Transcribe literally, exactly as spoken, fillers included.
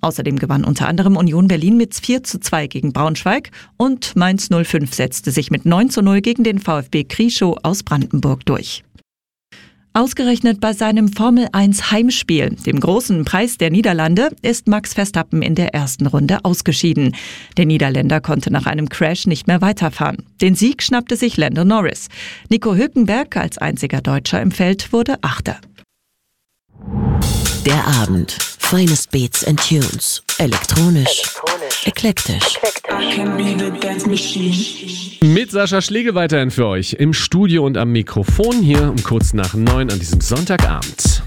Außerdem gewann unter anderem Union Berlin mit vier zu zwei gegen Braunschweig und Mainz null fünf setzte sich mit neun zu null gegen den VfB Krieschow aus Brandenburg durch. Ausgerechnet bei seinem Formel eins Heimspiel, dem großen Preis der Niederlande, ist Max Verstappen in der ersten Runde ausgeschieden. Der Niederländer konnte nach einem Crash nicht mehr weiterfahren. Den Sieg schnappte sich Lando Norris. Nico Hülkenberg als einziger Deutscher im Feld wurde Achter. Der Abend. Finest Beats and Tunes. Elektronisch. Eklektisch. Mit Sascha Schlegel weiterhin für euch im Studio und am Mikrofon hier um kurz nach neun an diesem Sonntagabend.